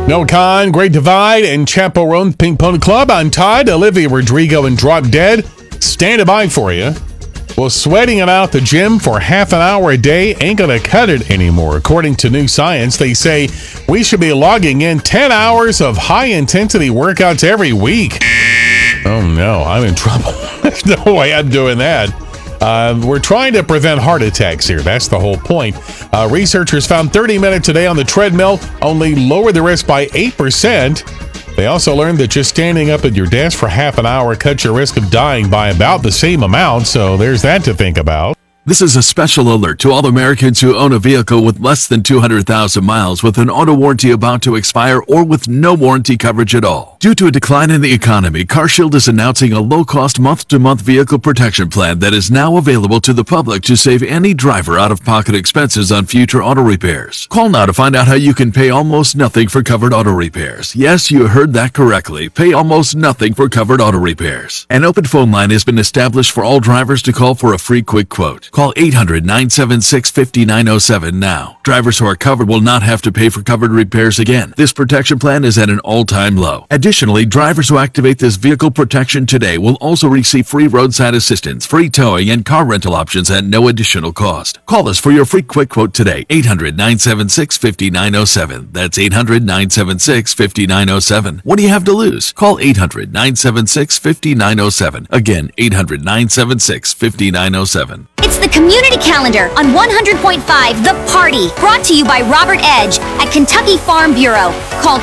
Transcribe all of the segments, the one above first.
Noah Khan, Great Divide, and Chaparral Pink Pony Club. I'm Todd. Olivia Rodrigo and Drop Dead standing by for you. Well, sweating it out the gym for half an hour a day ain't going to cut it anymore. According to new science, they say we should be logging in 10 hours of high-intensity workouts every week. Oh, no, I'm in trouble. There's no way I'm doing that. We're trying to prevent heart attacks here. That's the whole point. Researchers found 30 minutes a day on the treadmill only lowered the risk by 8%. They also learned that just standing up at your desk for half an hour cuts your risk of dying by about the same amount. So there's that to think about. This is a special alert to all Americans who own a vehicle with less than 200,000 miles with an auto warranty about to expire or with no warranty coverage at all. Due to a decline in the economy, CarShield is announcing a low-cost month-to-month vehicle protection plan that is now available to the public to save any driver out-of-pocket expenses on future auto repairs. Call now to find out how you can pay almost nothing for covered auto repairs. Yes, you heard that correctly. Pay almost nothing for covered auto repairs. An open phone line has been established for all drivers to call for a free quick quote. Call 800-976-5907 now. Drivers who are covered will not have to pay for covered repairs again. This protection plan is at an all-time low. Additionally, drivers who activate this vehicle protection today will also receive free roadside assistance, free towing, and car rental options at no additional cost. Call us for your free quick quote today. 800-976-5907. That's 800-976-5907. What do you have to lose? Call 800-976-5907. Again, 800-976-5907. It's the Community Calendar on 100.5 The Party, brought to you by Robert Edge at Kentucky Farm Bureau. Call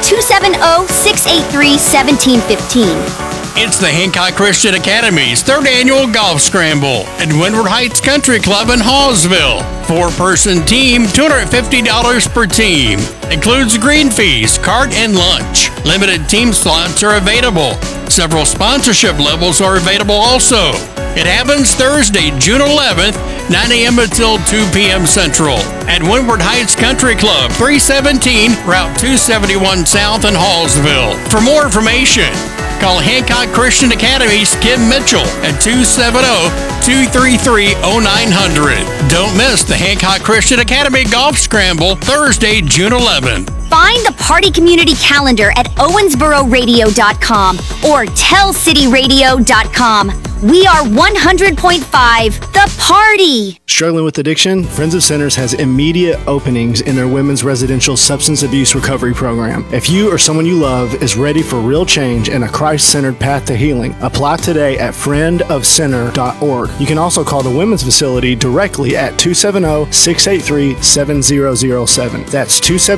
270-683-1715. It's the Hancock Christian Academy's third annual golf scramble at Windward Heights Country Club in Hallsville. Four-person team, $250 per team. Includes green fees, cart, and lunch. Limited team slots are available. Several sponsorship levels are available also. It happens Thursday, June 11th, 9 a.m. until 2 p.m. Central at Windward Heights Country Club, 317 Route 271 South in Hallsville. For more information, call Hancock Christian Academy's Kim Mitchell at 270-233-0900. Don't miss the Hancock Christian Academy Golf Scramble, Thursday, June 11th. Find the Party Community Calendar at owensbororadio.com or tellcityradio.com. We are 100.5 The Party. Struggling with addiction? Friends of Sinners has immediate openings in their women's residential substance abuse recovery program. If you or someone you love is ready for real change and a Christ-centered path to healing, apply today at friendofsinner.org. You can also call the women's facility directly at 270-683-7007. That's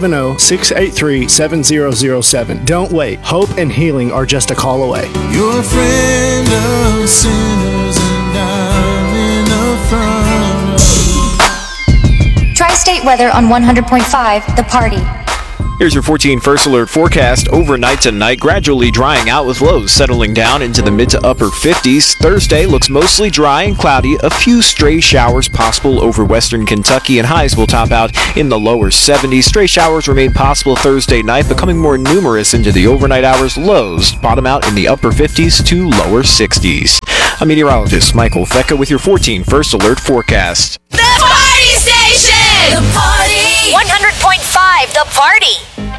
270-683-7007. Don't wait. Hope and healing are just a call away. You're a friend of sinners and I'm in the front row. Tri-State weather on 100.5 The Party. Here's your 14 First Alert forecast. Overnight tonight, gradually drying out with lows settling down into the mid to upper 50s. Thursday looks mostly dry and cloudy. A few stray showers possible over western Kentucky, and highs will top out in the lower 70s. Stray showers remain possible Thursday night, becoming more numerous into the overnight hours. Lows bottom out in the upper 50s to lower 60s. I'm meteorologist Michael Fecca with your 14 First Alert forecast. The Party Station! The Party! 100.5 The Party.